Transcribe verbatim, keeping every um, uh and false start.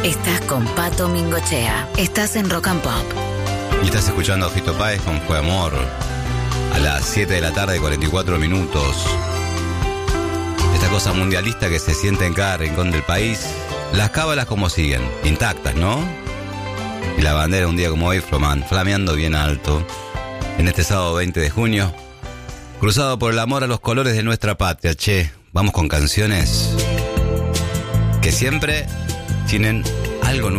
Estás con Pato Mingochea. Estás en Rock and Pop. Y estás escuchando a Fito Páez con Fue Amor. A las siete de la tarde, cuarenta y cuatro minutos. Esta cosa mundialista que se siente en cada rincón del país. Las cábalas como siguen, intactas, ¿no? Y la bandera un día como hoy, flaman, flameando bien alto. En este sábado veinte de junio. Cruzado por el amor a los colores de nuestra patria. Che, vamos con canciones que siempre tienen algo nuevo.